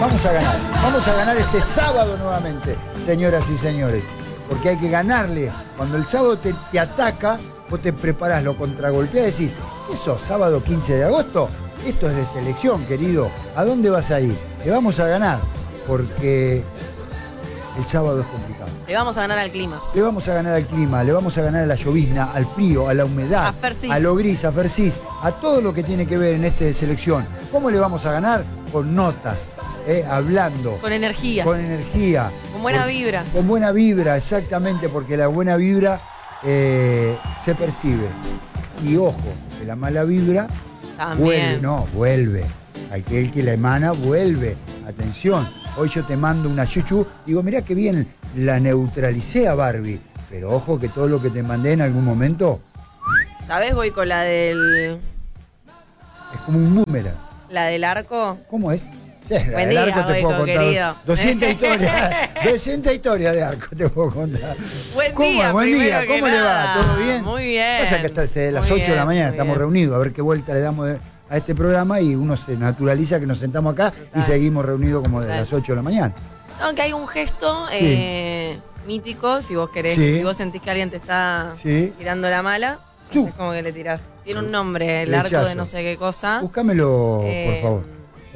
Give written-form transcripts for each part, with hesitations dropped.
Vamos a ganar este sábado nuevamente, señoras y señores. Porque hay que ganarle. Cuando el sábado te ataca, vos te preparás, lo contragolpeás y decís, ¿qué sos? ¿Sábado 15 de agosto? Esto es de selección, querido. ¿A dónde vas a ir? Le vamos a ganar. Porque el sábado es complicado. Le vamos a ganar al clima. Le vamos a ganar al clima, le vamos a ganar a la llovizna, al frío, a la humedad, a lo gris, a Fersis, a todo lo que tiene que ver en este de selección. ¿Cómo le vamos a ganar? Con notas, hablando. Con energía. Con energía. Con buena vibra. Con buena vibra, exactamente, porque la buena vibra se percibe. Y ojo, que la mala vibra también vuelve. Aquel que la emana vuelve. Atención, hoy yo te mando una chuchu, digo, mirá que bien la neutralicé a Barbie, pero ojo que todo lo que te mandé en algún momento... ¿Sabés? Voy con la del... Es como un boomerang. ¿La del arco? ¿Cómo es? Sí, la Buen del día, arco te puedo contar. querido. 200 historias de arco te puedo contar. Buen ¿Cómo? día, Buen día, ¿cómo le va? ¿Todo bien? Muy bien. Pasa que hasta desde las 8 de la mañana estamos reunidos, a ver qué vuelta le damos a este programa y uno se naturaliza que nos sentamos acá y seguimos reunidos como de las 8 de la mañana. Aunque hay un gesto mítico, si vos querés, si vos sentís que alguien te está tirando la mala, es como que le tirás. Tiene un nombre, el arco de no sé qué cosa. Búscamelo, por favor.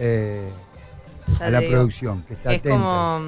A la producción, que está atenta. Es como...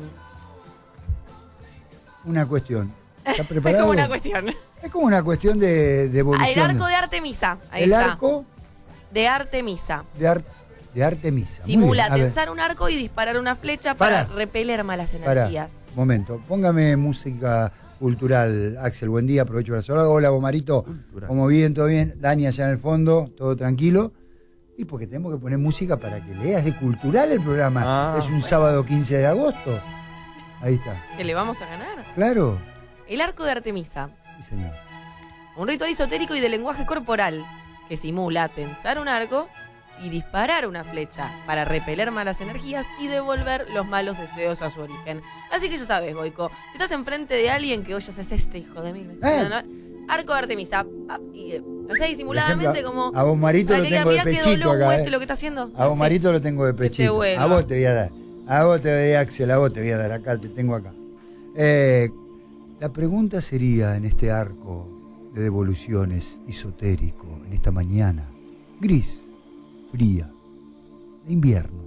una cuestión. ¿Está preparado? Es como una cuestión. Es como una cuestión de evolución. El arco de Artemisa. Ahí el está. Arco de Artemisa. De Artemisa. Simula tensar un arco y disparar una flecha para repeler malas energías. Momento, póngame música cultural, Axel. Buen día, aprovecho para saludar. Hola, Bomarito. ¿Cómo bien? ¿Todo bien? Dani allá en el fondo, todo tranquilo. Y porque tenemos que poner música para que leas de cultural el programa. Es un sábado 15 de agosto. Ahí está. ¿Que le vamos a ganar? Claro. El arco de Artemisa. Sí, señor. Un ritual esotérico y de lenguaje corporal que simula tensar un arco y disparar una flecha para repeler malas energías y devolver los malos deseos a su origen. Así que ya sabes, Goico, si estás enfrente de alguien que oyas es este hijo de mí, arco de Artemisa, y no sé, disimuladamente como... A vos, Marito, lo tengo de pechito acá. Lo que está haciendo. A vos, Marito, lo tengo de pechito. A vos te voy a dar. A vos te voy a dar, Axel, a vos te voy a dar. Acá, te tengo acá. La pregunta sería, en este arco de devoluciones esotérico, en esta mañana, gris, fría, de invierno,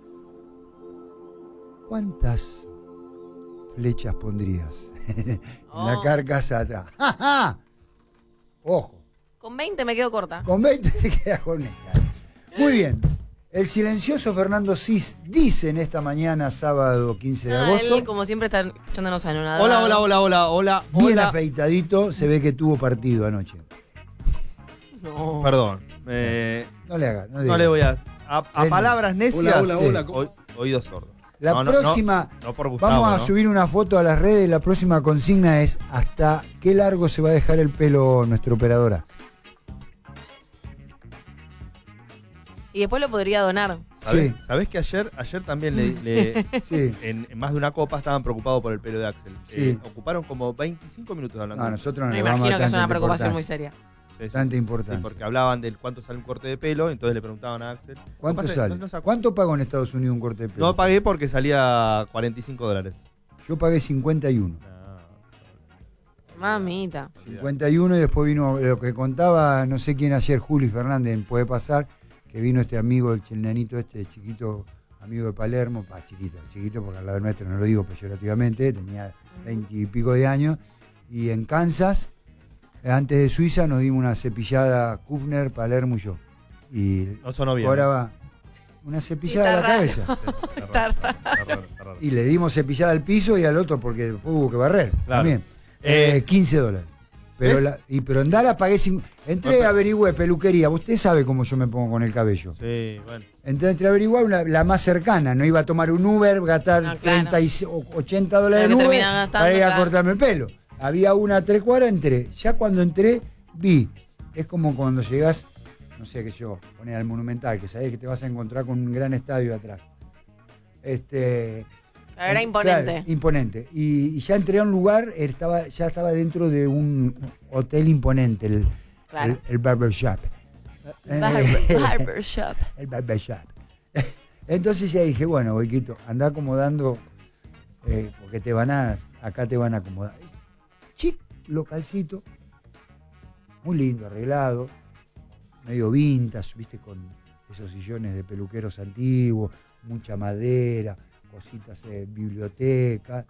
¿cuántas flechas pondrías en la carcasa atrás? ¡Ja, ja! Ojo. Con 20 me quedo corta. Con 20 te quedas con esta. Muy bien. El silencioso Fernando Cis dice en esta mañana, sábado 15 de agosto. Él, como siempre, está escuchándonos anonadado. Hola. Bien afeitadito, se ve que tuvo partido anoche. No. Perdón. No le haga. No le voy a palabras necias. Hola. Oídos sordos. La próxima, no por Gustavo, vamos a subir una foto a las redes. La próxima consigna es hasta qué largo se va a dejar el pelo nuestra operadora. Y después lo podría donar. ¿Sabés que ayer también en más de una copa estaban preocupados por el pelo de Axel? Ocuparon como 25 minutos hablando. No, nosotros no me le vamos a imagino que es una preocupación muy seria. Tanta importancia. Sí, porque hablaban del cuánto sale un corte de pelo, entonces le preguntaban a Axel. ¿Cuánto sale? ¿Cuánto pagó en Estados Unidos un corte de pelo? No pagué porque salía $45. Yo pagué 51. Mamita. 51 y después vino lo que contaba, no sé quién ayer, Juli Fernández, puede pasar, que vino este amigo, el nenito este chiquito, amigo de Palermo, chiquito porque al lado nuestro no lo digo peyorativamente, tenía 20 y pico de años, y en Kansas, antes de Suiza, nos dimos una cepillada Kufner, Palermo y yo. Y no sonó bien. Ahora va una cepillada a la cabeza. Está raro. Y le dimos cepillada al piso y al otro porque hubo que barrer. Claro. También. $15. Pero en Dallas pagué entré a averigüé peluquería. Usted sabe cómo yo me pongo con el cabello. Sí, bueno. Entré a averiguar la más cercana. No iba a tomar un Uber, gastar $30 o $80 en Uber para ir a cortarme el pelo. Había una a 3 cuadras, entré. Ya cuando entré, vi. Es como cuando llegás, no sé qué yo, poner al Monumental, que sabés que te vas a encontrar con un gran estadio atrás. Era imponente. Claro, imponente. Y ya entré a un lugar, ya estaba dentro de un hotel imponente, el barbershop. Barbershop. El barbershop. Entonces ya dije, bueno, Boiquito, anda acomodando, porque acá te van a acomodar. Chic, localcito, muy lindo, arreglado, medio vintage, viste, con esos sillones de peluqueros antiguos, mucha madera, cositas, biblioteca.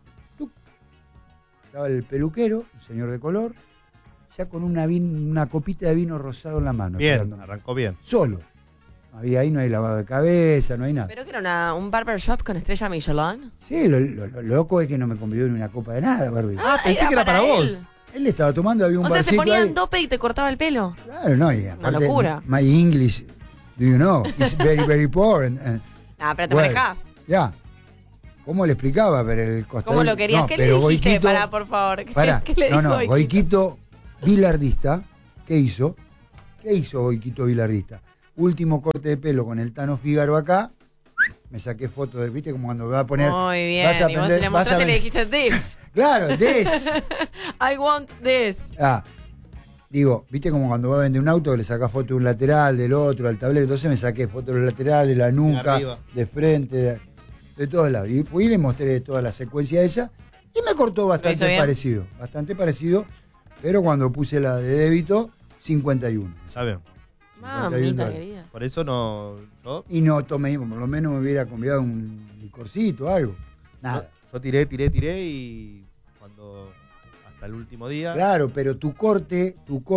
Estaba el peluquero, un señor de color, ya con una copita de vino rosado en la mano. Bien, esperándome. arrancó bien. Solo. Ahí no hay lavado de cabeza, no hay nada. ¿Pero que era un barbershop con estrella Michelin? Sí, lo loco es que no me convidó ni una copa de nada, Barbie. Pensé que era para vos. Él estaba tomando, había un O sea, barcito se ponía ahí. en dope y te cortaba el pelo. Claro, no, y aparte, Una locura. My English, do you know, is very, very poor. Ah, pero te Well, manejás. Ya. ¿Cómo le explicaba? Pero el costado. ¿Cómo lo querías? No, ¿Qué le pero dijiste? Boiquito- Pará, por favor. Pará. ¿Qué le dijo Boiquito? Boiquito bilardista, ¿qué hizo? ¿Qué hizo Boiquito bilardista? Último corte de pelo con el Tano Fígaro acá. Me saqué fotos de, viste, como cuando me va a poner. Muy bien. Vas a Y vos aprender- le vas a mostraste y le aprender- dijiste this. Claro, this. I want this. Digo, viste como cuando va a vender un auto, le sacás foto de un lateral, del otro, al tablero. Entonces me saqué fotos de los laterales, de la nuca, arriba. de frente, de todos lados. Y fui y le mostré toda la secuencia esa. Y me cortó ¿Lo bastante hizo bien? parecido. Bastante parecido. Pero cuando puse la de débito, 51. Ya veo. Mamita $51. querida. Por eso no. Yo, Y no tomé, por lo menos me hubiera convidado un licorcito o algo. Nada. yo tiré y cuando. Hasta el último día. Claro, pero tu corte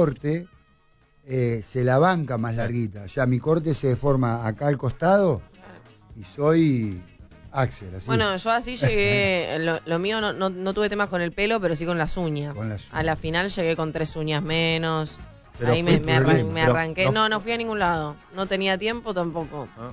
se la banca más larguita. O sea, mi corte se forma acá al costado y soy Axel, así. Bueno, yo así llegué. Lo mío no tuve temas con el pelo, pero sí con las uñas. Con las uñas. A la final llegué con 3 uñas menos. Pero Ahí fue me problema. Pero arranqué. No fui a ningún lado. No tenía tiempo tampoco. Ah.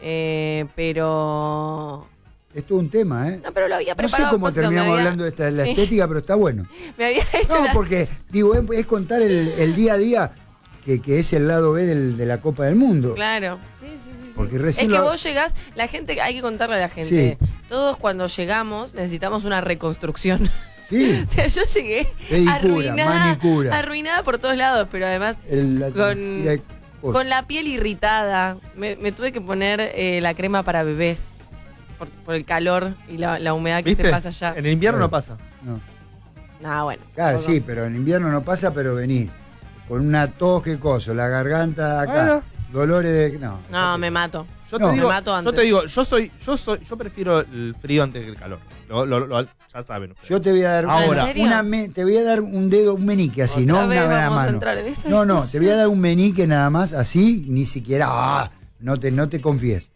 Pero. Es todo un tema, ¿eh? No, pero lo había No sé preparado. cómo a propósito, terminamos hablando de la Sí. estética, pero está bueno. Me había hecho. No, porque, digo, es contar el día a día que es el lado B de la Copa del Mundo. Claro. Sí. Porque Es recién que lo- vos llegás, la gente, hay que contarle a la gente. Sí. Todos cuando llegamos necesitamos una reconstrucción. Sí, O sea, yo llegué pedicura, manicura. arruinada por todos lados, pero además la cosa. con la piel irritada. Me tuve que poner la crema para bebés por el calor y la humedad que ¿Viste? se pasa allá. En el invierno Claro. no pasa. No. Nada, bueno. Claro, tampoco. sí, pero en invierno no pasa, pero venís con una tos, qué cosa, la garganta acá, Bueno. dolores de... No, No, me mato. Yo No. te digo, Me mato yo antes. te digo, yo prefiero el frío antes que el calor. Ya saben ustedes. Yo te voy a dar Ahora. ¿En serio? te voy a dar un dedo, un menique así, Otra no vez una gran vamos a mano. entrar en esta No, te discusión. voy a dar un menique nada más, así, ni siquiera, no te confíes.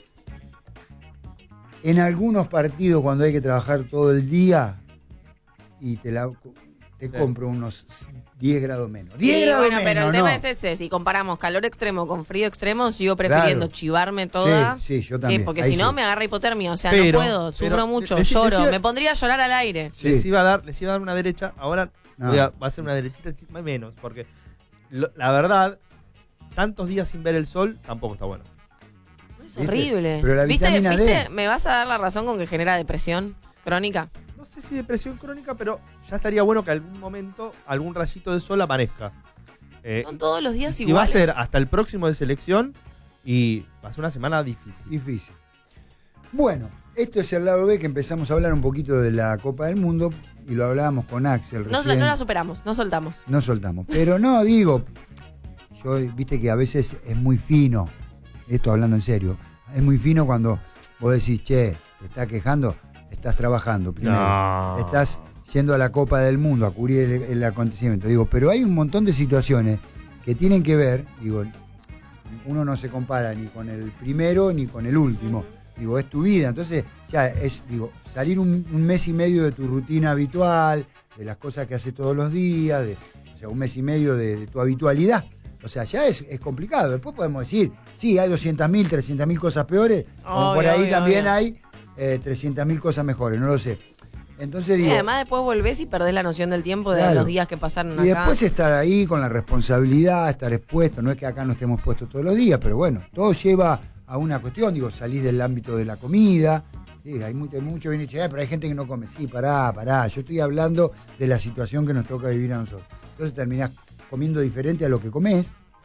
En algunos partidos cuando hay que trabajar todo el día y te Sí. compro unos 10 grados menos. Sí, 10 grados bueno, pero menos, el tema no. es ese. Si comparamos calor extremo con frío extremo, sigo prefiriendo Claro. chivarme toda. Sí, yo también. Porque Ahí si no sí. me agarra hipotermia. O sea, Pero- no puedo. Sufro pero- mucho, les- lloro. les- Me pondría a llorar al aire. Sí. Les iba a dar una derecha, ahora No. va a ser una derechita menos, porque la verdad, tantos días sin ver el sol tampoco está bueno. Es ¿Viste? horrible. Pero la ¿Viste? vitamina D. ¿Me vas a dar la razón con que genera depresión crónica? No sé si depresión crónica, pero ya estaría bueno que algún momento algún rayito de sol amanezca. Son todos los días y va a iguales. ser hasta el próximo de selección y va a ser una semana difícil. Difícil. Bueno, esto es el lado B, que empezamos a hablar un poquito de la Copa del Mundo y lo hablábamos con Axel No recién. la superamos, no soltamos. No soltamos. Pero no, digo, yo viste que a veces es muy fino, esto hablando en serio, es muy fino cuando vos decís, che, te estás quejando, estás trabajando primero. No. Estás yendo a la Copa del Mundo a cubrir el acontecimiento. Digo, pero hay un montón de situaciones que tienen que ver, digo, uno no se compara ni con el primero ni con el último. Digo, es tu vida. Entonces, ya es, digo, salir un mes y medio de tu rutina habitual, de las cosas que haces todos los días, o sea, un mes y medio de tu habitualidad. O sea, ya es complicado. Después podemos decir, sí, hay 200.000, 300.000 cosas peores, como por Obvio, ahí obvio, también obvio. hay 300.000 cosas mejores, no lo sé. Entonces Y digo, además después volvés y perdés la noción del tiempo de Claro. los días que pasaron y acá. después estar ahí con la responsabilidad, estar expuesto, no es que acá no estemos puestos todos los días, pero bueno, todo lleva a una cuestión, digo, salís del ámbito de la comida, sí, hay mucho bien dicho, pero hay gente que no come, sí, pará, yo estoy hablando de la situación que nos toca vivir a nosotros. Entonces terminás comiendo diferente a lo que comés,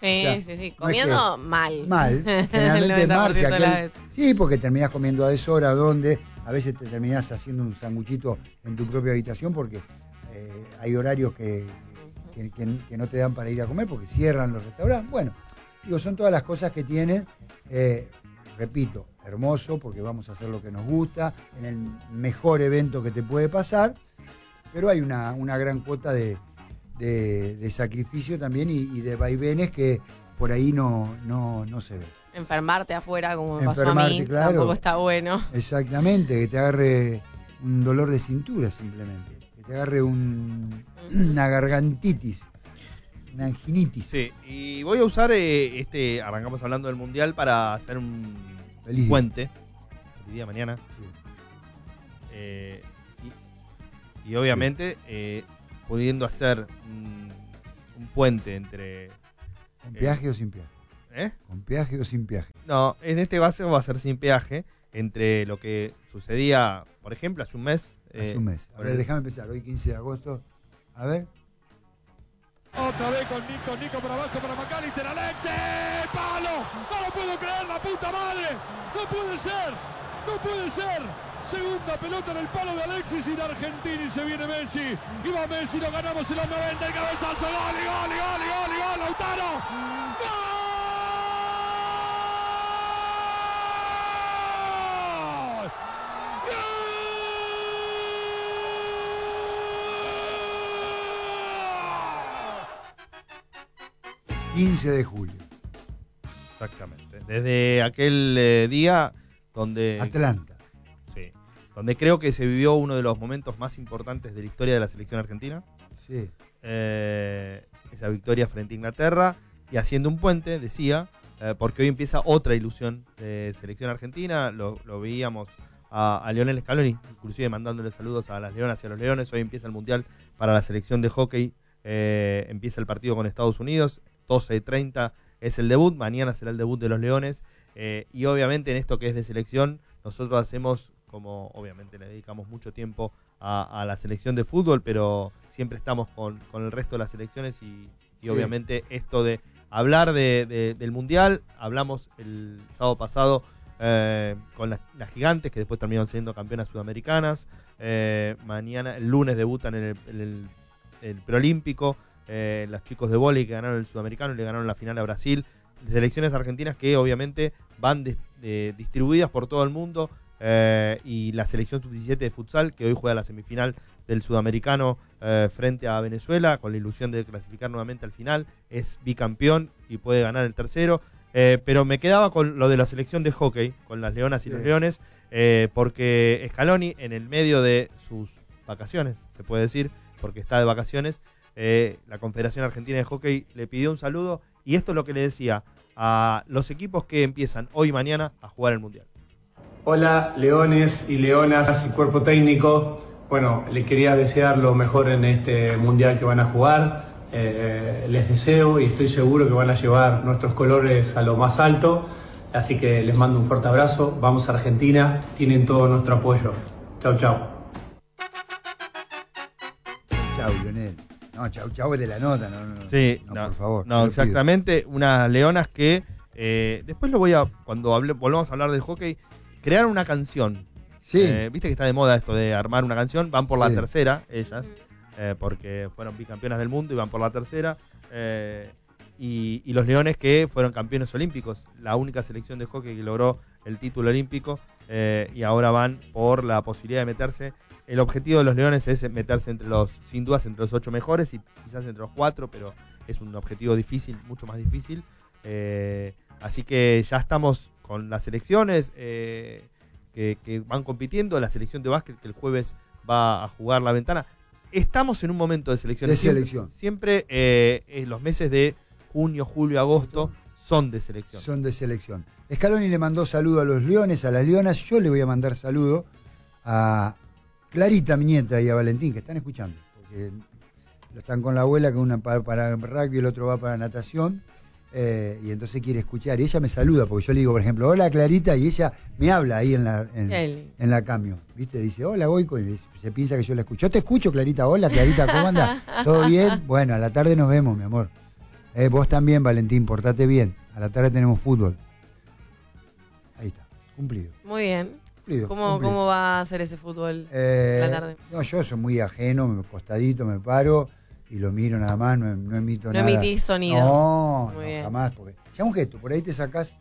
Sí, O sea, sí. no es Comiendo mal. Mal. Generalmente El 90% Marcia, de las veces. sí, porque terminás comiendo a deshora, donde a veces te terminás haciendo un sanguchito en tu propia habitación porque hay horarios que no te dan para ir a comer porque cierran los restaurantes. Bueno, digo, son todas las cosas que tienen, repito, hermoso porque vamos a hacer lo que nos gusta, en el mejor evento que te puede pasar, pero hay una gran cuota de sacrificio también y de vaivenes que por ahí no se ve. Enfermarte afuera, como me pasó a mí, claro, tampoco está bueno. Exactamente, que te agarre un dolor de cintura simplemente, que te agarre una gargantitis, una anginitis. Sí, y voy a usar arrancamos hablando del Mundial para hacer un Feliz puente. Feliz día mañana. Sí. Y obviamente pudiendo hacer un puente entre... ¿Con peaje o sin peaje? ¿Con peaje o sin peaje? No, en este caso va a ser sin peaje, entre lo que sucedía, por ejemplo, hace un mes. Hace un mes. A ver, déjame empezar. Hoy 15 de agosto. A ver. Otra vez con Nico para abajo para McAllister, Alexis, ¡palo! No lo puedo creer, la puta madre. No puede ser. Segunda pelota en el palo de Alexis y de Argentina y se viene Messi. Y va Messi, lo ganamos en los 90, el cabezazo, gol, Lautaro. ¡Gol! ¡Gol! 15 de julio. Exactamente. Desde aquel día donde... Atlanta. Sí. Donde creo que se vivió uno de los momentos más importantes de la historia de la selección argentina. Sí. Esa victoria frente a Inglaterra y haciendo un puente, decía, porque hoy empieza otra ilusión de selección argentina. Lo veíamos a Lionel Scaloni, inclusive mandándole saludos a las leonas y a los leones. Hoy empieza el Mundial para la selección de hockey. Empieza el partido con Estados Unidos. 12:30 es el debut. Mañana será el debut de los leones. Y obviamente en esto que es de selección, nosotros hacemos, como obviamente le dedicamos mucho tiempo a la selección de fútbol, pero siempre estamos con el resto de las selecciones y Sí. obviamente esto de hablar del Mundial. Hablamos el sábado pasado con las gigantes, que después terminaron siendo campeonas sudamericanas. Mañana, el lunes, debutan en el preolímpico. Los chicos de vóley que ganaron el sudamericano y le ganaron la final a Brasil. Selecciones argentinas que obviamente van distribuidas por todo el mundo. Y la selección sub-17 de futsal, que hoy juega la semifinal del sudamericano frente a Venezuela, con la ilusión de clasificar nuevamente al final, es bicampeón y puede ganar el tercero. Pero me quedaba con lo de la selección de hockey, con las leonas y los leones, porque Scaloni, en el medio de sus vacaciones, se puede decir, porque está de vacaciones, la Confederación Argentina de Hockey le pidió un saludo, y esto es lo que le decía a los equipos que empiezan hoy y mañana a jugar el Mundial. Hola, leones y leonas y cuerpo técnico. Bueno, les quería desear lo mejor en este Mundial que van a jugar. Les deseo y estoy seguro que van a llevar nuestros colores a lo más alto. Así que les mando un fuerte abrazo. Vamos a Argentina, tienen todo nuestro apoyo. Chau, chau. Chau, Lionel. No, chau es de la nota, no. Sí, no, por favor. No, exactamente. Unas leonas que después cuando volvamos a hablar del hockey, crearon una canción. Sí. Viste que está de moda esto de armar una canción. Van por la tercera, ellas, porque fueron bicampeonas del mundo y van por la tercera. Y los leones que fueron campeones olímpicos, la única selección de hockey que logró el título olímpico, y ahora van por la posibilidad de meterse. El objetivo de los leones es meterse sin dudas entre los 8 mejores y quizás entre los 4, pero es un objetivo difícil, mucho más difícil. Así que ya estamos con las selecciones que van compitiendo, la selección de básquet que el jueves va a jugar la ventana. Estamos en un momento de selección. De selección. Siempre los meses de junio, julio, agosto son de selección. Son de selección. Scaloni le mandó saludo a los leones, a las leonas. Yo le voy a mandar saludo a Clarita, mi nieta, y a Valentín, que están escuchando. Porque están con la abuela, que una para rugby y el otro va para natación. Y entonces quiere escuchar. Y ella me saluda, porque yo le digo, por ejemplo, hola Clarita, y ella me habla ahí en la cambio. ¿Viste? Dice, hola Goico, y se piensa que yo la escucho. Yo te escucho, Clarita. Hola Clarita, ¿cómo andas? ¿Todo bien? Bueno, a la tarde nos vemos, mi amor. Vos también, Valentín, portate bien. A la tarde tenemos fútbol. Ahí está, cumplido. Muy bien. Cumplido. ¿Cómo va a ser ese fútbol la tarde? No, yo soy muy ajeno, costadito me paro y lo miro nada más, no emito nada. No emitís sonido. No, Muy bien. jamás. Porque ya un gesto, por ahí te sacás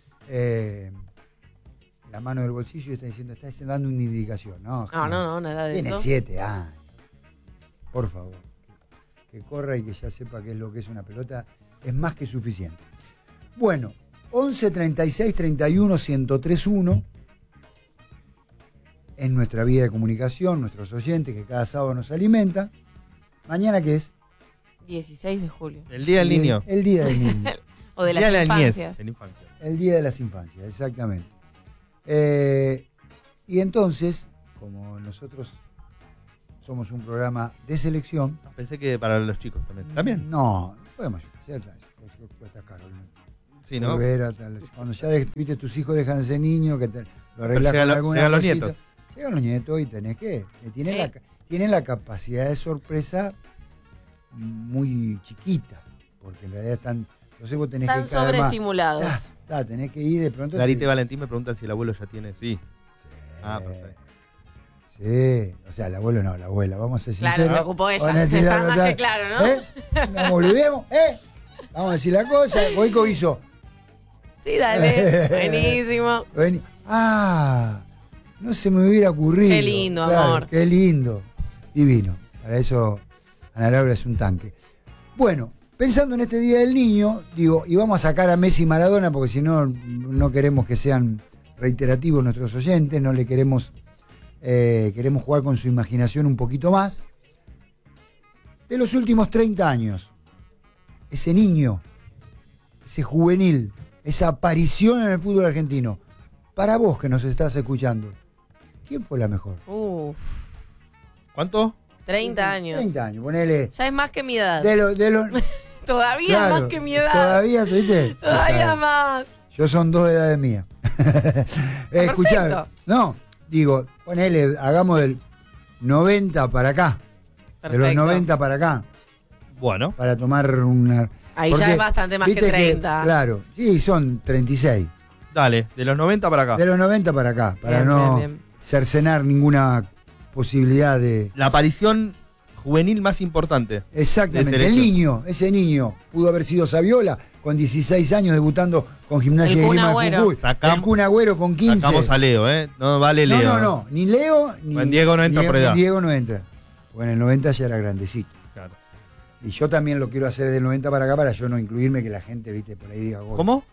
la mano del bolsillo y estás dando una indicación. No, nada de tiene eso. 7 años. Por favor. Que corra y que ya sepa qué es lo que es una pelota, es más que suficiente. Bueno, 11 36 31 1031 es nuestra vía de comunicación, nuestros oyentes que cada sábado nos alimentan. ¿Mañana qué es? 16 de julio. El Día del Niño. El Día del Niño. O de El Día las de la niñez, infancias. de la infancia. El Día de las Infancias, exactamente. Y entonces, como nosotros somos un programa de selección. Pensé que para los chicos también. ¿También? No, podemos. Ya está caro. Sí, ¿no? Cuando ya viste, tus hijos dejan de ser niños, que lo arreglas con alguna llegan los cosita. nietos. Llegan los nietos y tenés que. Tienen la capacidad de sorpresa muy chiquita, porque en realidad están. Entonces vos tenés están que cada sobreestimulados. Tenés que ir de pronto. Clarita y Valentín me preguntan si el abuelo ya tiene. Sí. Perfecto. Sí, o sea, el abuelo no, la abuela, vamos a ser sinceros. Claro, se ocupó ella. Honestidad, Está más que claro, ¿no? No nos olvidemos, vamos a decir la cosa. Goico hizo. Sí, dale. Buenísimo. No se me hubiera ocurrido. Qué lindo, amor. Qué lindo. Divino. Para eso Ana Laura es un tanque. Bueno, pensando en este Día del Niño, digo, y vamos a sacar a Messi y Maradona, porque si no, no queremos que sean reiterativos nuestros oyentes, no le queremos jugar con su imaginación un poquito más. De los últimos 30 años, ese niño, ese juvenil, esa aparición en el fútbol argentino, para vos que nos estás escuchando, ¿quién fue la mejor? ¿Cuánto? 30 años. 30 años, ponele. Ya es más que mi edad. Todavía claro, más que mi edad. Todavía, ¿viste? Todavía más. Yo son 2 edades mías. Escuchá, no, digo, ponele, hagamos del 90 para acá. Perfecto. De los 90 para acá. Bueno. Para tomar una. Ahí porque, ya es bastante más que 30. Claro, sí, son 36. Dale, de los 90 para acá. De los 90 para acá, para bien. Cercenar ninguna posibilidad de. La aparición juvenil más importante. Exactamente, ese niño pudo haber sido Saviola con 16 años debutando con Gimnasia de Grima de Jujuy. El Kun Agüero con 15. Sacamos a Leo, No vale Leo. No, ni Leo ni Diego no entra por edad. Diego no entra. Bueno, en el 90 ya era grandecito. Claro. Y yo también lo quiero hacer del 90 para acá para yo no incluirme, que la gente, viste, por ahí diga. ¿Cómo?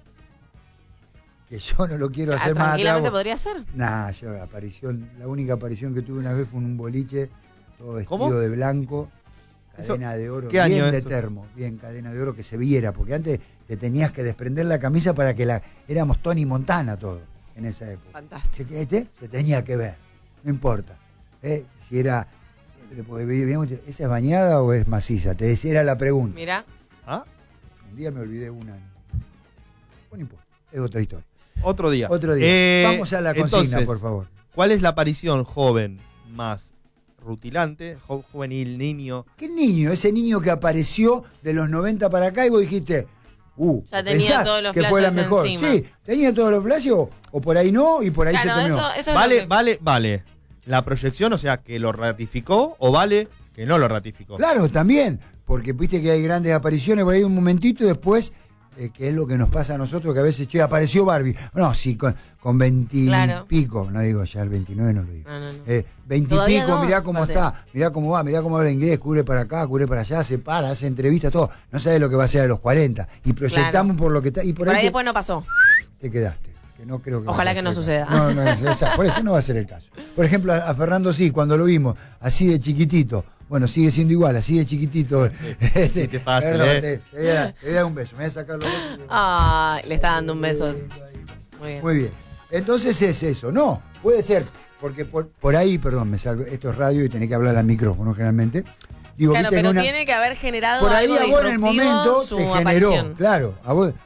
Que yo no lo quiero hacer más. Tranquilamente podría ser. Yo la única aparición que tuve una vez fue en un boliche, todo vestido de blanco, cadena de oro, bien de termo, bien cadena de oro que se viera, porque antes te tenías que desprender la camisa para que éramos Tony Montana todo en esa época. Fantástico. Se tenía que ver, no importa. Si era, ¿esa es bañada o es maciza? Te decía, era la pregunta. Mira. Un día me olvidé una. No importa, es otra historia. Otro día. Vamos a la consigna, entonces, por favor. ¿Cuál es la aparición joven más rutilante, juvenil, niño? ¿Qué niño? Ese niño que apareció de los 90 para acá y vos dijiste, ya tenía todos los que fue la flashes mejor. Encima. Sí, tenía todos los flashes o por ahí no y por ahí se terminó. Eso vale. La proyección, o sea, que lo ratificó o vale que no lo ratificó. Claro, también, porque viste que hay grandes apariciones por ahí un momentito y después... que es lo que nos pasa a nosotros, que a veces, apareció Barbie. No, sí, con 20 y pico, no digo ya el 29, no lo digo. No. 20 y pico, mirá cómo está, mirá cómo va, mirá cómo habla inglés, cubre para acá, cubre para allá, se para, hace entrevistas, todo. No sabes lo que va a ser a los 40. Y proyectamos por lo que está. Y por ahí después no pasó. Te quedaste. Que no creo que ojalá que no suceda. No, por eso no va a ser el caso. Por ejemplo, a Fernando sí, cuando lo vimos, así de chiquitito. Bueno, sigue siendo igual, así de chiquitito. Sí, qué fácil, te voy a dar un beso, me voy a sacar los besos. Le está dando un beso. Muy bien. Entonces es eso, no, puede ser, porque por ahí, perdón, me salgo, esto es radio y tenés que hablar al micrófono generalmente. Digo, claro, pero tiene que haber generado por ahí algo a vos en el momento te generó, aparición. claro, a vos,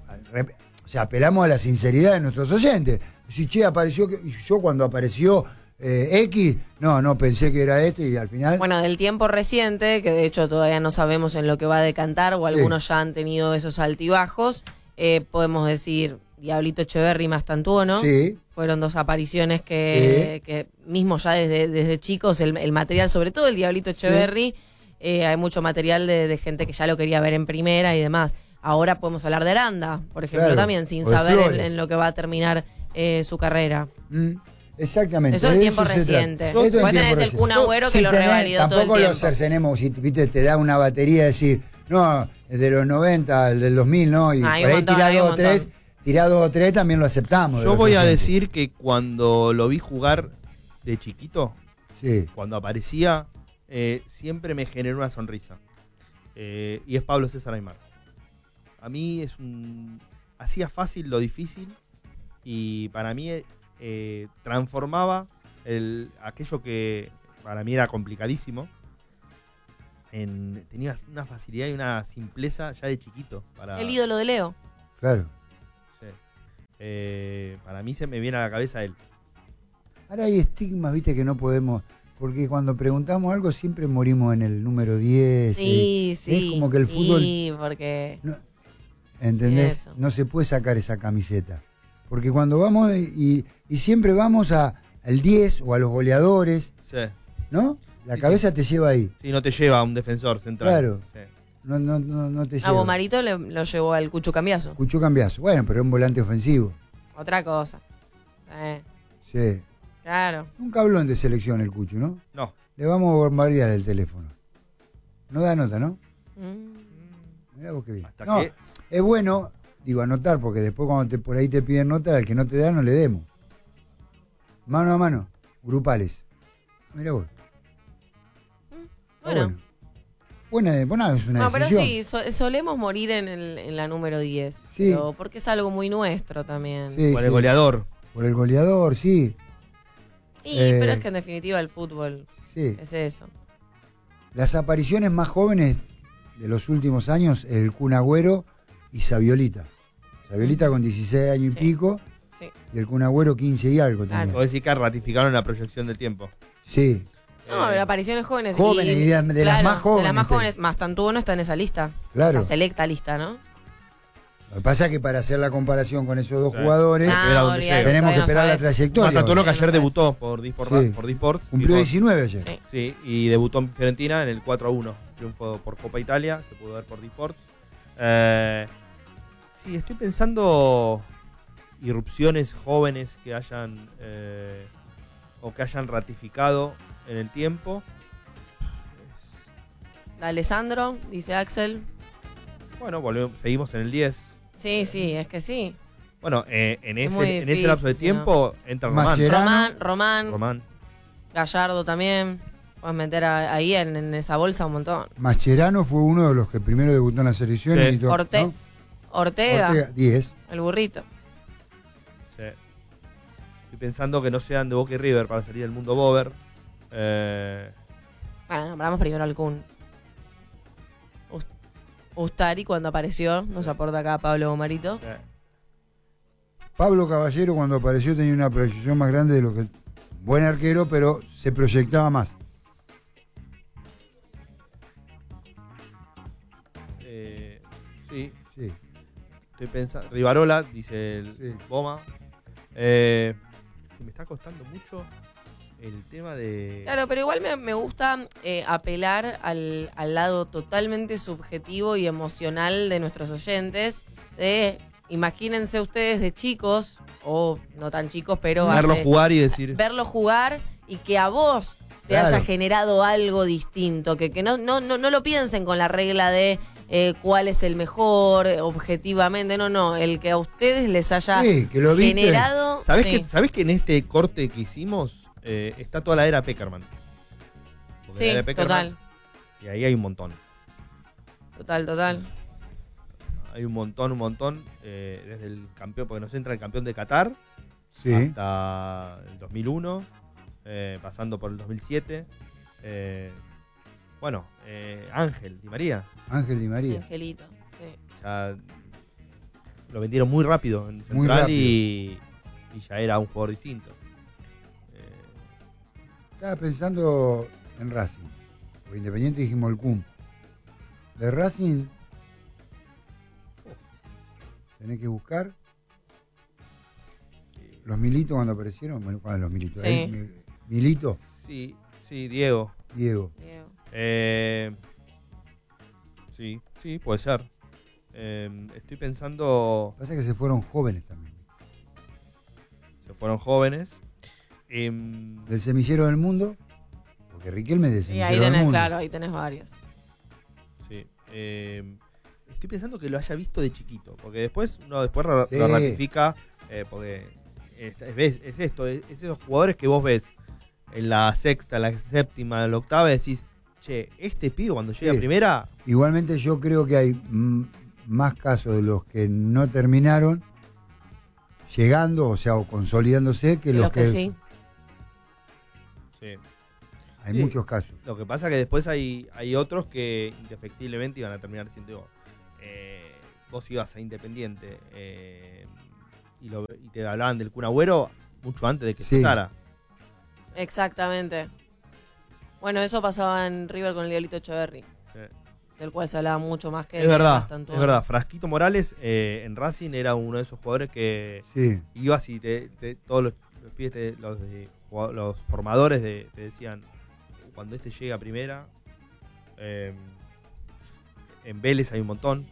o sea, apelamos a la sinceridad de nuestros oyentes. Si apareció, yo cuando apareció X, no pensé que era esto y al final... Bueno, del tiempo reciente, que de hecho todavía no sabemos en lo que va a decantar, o Sí. algunos ya han tenido esos altibajos, podemos decir Diablito Echeverri más Tantuono. Sí, Fueron dos apariciones que mismo ya desde chicos, el material, sobre todo el Diablito Echeverri, hay mucho material de gente que ya lo quería ver en primera y demás. Ahora podemos hablar de Aranda, por ejemplo, Claro. también, sin O de saber Flores. en lo que va a terminar su carrera. exactamente. Eso es de tiempo se trata. reciente. Esto es Vos tiempo tenés el reciente. Kun Agüero que lo revalidó todo el tampoco tiempo. lo cercenemos, si viste, te da una batería de decir, no, desde los 90, el del 2000, no, y Hay por un ahí montón, hay un montón. tirá dos o tres, también lo aceptamos. de Yo los voy a 80. decir que cuando lo vi jugar de chiquito, Sí, cuando aparecía, siempre me generó una sonrisa. Y es Pablo César Aimar. A mí hacía fácil lo difícil y para mí transformaba aquello que para mí era complicadísimo. Tenía una facilidad y una simpleza ya de chiquito. El ídolo de Leo. claro. Sí. Para mí se me viene a la cabeza él. Ahora hay estigmas, viste, que no podemos, porque cuando preguntamos algo siempre morimos en el número 10. Sí, Es sí. como que el fútbol... Sí, porque... ¿Entendés? Eso. No se puede sacar esa camiseta. Porque cuando vamos y siempre vamos al 10 o a los goleadores, Sí. ¿no? La Sí, cabeza te lleva ahí. Sí, no te lleva a un defensor central. Claro. Sí. No te A lleva. Bomarito lo llevó al Cucho Cambiazo. Cucho Cambiazo. Bueno, pero es un volante ofensivo. Otra cosa. Sí. Claro. Nunca habló de selección el Cucho, ¿no? No. Le vamos a bombardear el teléfono. No da nota, ¿no? Mm. Mirá vos qué bien. Hasta No, que- es bueno, digo, anotar, porque después cuando por ahí te piden nota, al que no te da, no le demos. Mano a mano, grupales. Mirá vos. Bueno. Buena es una No, pero decisión. sí, solemos morir en la número 10. Sí. Pero porque es algo muy nuestro también. Sí, Por sí. el goleador. Por el goleador, sí. Pero es que en definitiva el fútbol Sí. es eso. Las apariciones más jóvenes de los últimos años, el Kun Agüero y Saviolita. Saviolita con 16 años Sí. y pico, Sí. y el Kun Agüero 15 y algo Claro. también. Puedo decir que ratificaron la proyección del tiempo. Sí, No, pero apariciones jóvenes. Jóvenes, y de las más jóvenes, De las más te- jóvenes. Más Tantuono está en esa lista. claro. La selecta lista, ¿no? Lo que pasa es que para hacer la comparación con esos dos Sí. jugadores, Ah, ver a dónde llega. tenemos que esperar la trayectoria. Matatolo que ahora. ayer No debutó por Disport, Sí. por Disports. Cumplió Disport. 19 ayer. Sí. Sí, y debutó en Fiorentina en el 4-1. Triunfo por Copa Italia, se pudo ver por Disports. Sí, estoy pensando irrupciones jóvenes que hayan o que hayan ratificado en el tiempo. Alessandro, dice Axel. Bueno, seguimos en el 10. Sí, sí, es que sí. Bueno, en muy ese difícil, lapso de sí, tiempo entra Román. Mascherano. Román, Gallardo también. Puedes meter ahí en esa bolsa un montón. Mascherano fue uno de los que primero debutó en la selección. Sí. Y todo, ¿no? Ortega, 10. el burrito. Sí. Estoy pensando que no sean de Boca y River para salir del mundo Bober. Bueno, nombramos primero al Kun. Ustari cuando apareció, nos aporta acá Pablo Bomarito. Pablo Caballero cuando apareció tenía una proyección más grande de lo que... Buen arquero, pero se proyectaba más. Sí, Sí. estoy pensando. Rivarola, dice el Sí. Boma. Me está costando mucho el tema de. Claro, pero igual me gusta apelar al lado totalmente subjetivo y emocional de nuestros oyentes. Imagínense ustedes de chicos, o no tan chicos, pero Verlo jugar y decir. verlo jugar y que a vos te Claro. haya generado algo distinto. Que no lo piensen con la regla de cuál es el mejor, objetivamente. No, el que a ustedes les haya Sí, que lo viste. generado. ¿Sabés, sí. ¿Sabés que en este corte que hicimos está toda la era Peckerman? Porque Sí, la era Peckerman, total. Y ahí hay un montón. Total. Hay un montón. Desde el campeón, porque nos entra el campeón de Qatar Sí. hasta el 2001, pasando por el 2007. Ángel Di María. Ángel Di María. Angelito. Sí. Ya lo vendieron muy rápido en Muy Central rápido. y ya era un jugador distinto. Estaba pensando en Racing. Porque Independiente dijimos el CUM. De Racing tenés que buscar los Militos cuando aparecieron. Bueno, ¿cuáles los Militos? Sí. Milito. Sí, Diego. Diego. Sí, puede ser. Estoy pensando. Pasa que se fueron jóvenes también. Se fueron jóvenes. Del semillero del mundo. Porque Riquelme es del Y semillero ahí del tenés, mundo. claro, ahí tenés varios. Sí. Estoy pensando que lo haya visto de chiquito. Porque después lo Sí. ratifica. Porque es esto. Es esos jugadores que vos ves en la sexta, la séptima, en la octava. Y decís, che, este pibe cuando llega a primera. Igualmente yo creo que hay más casos de los que no terminaron llegando, o sea, o consolidándose, que los que sí. Sí. hay Sí. muchos casos. Lo que pasa es que después hay otros que indefectiblemente iban a terminar siendo. Vos ibas a Independiente y te hablaban del Kun Agüero mucho antes de que Sí. empezara. Exactamente. Bueno, eso pasaba en River con el Diablito Echeverri, Sí. del cual se hablaba mucho más que Es verdad, Gastón. es verdad. Frasquito Morales en Racing era uno de esos jugadores que Sí. ibas y todos los pibes, los formadores te decían, cuando este llega a primera, en Vélez hay un montón,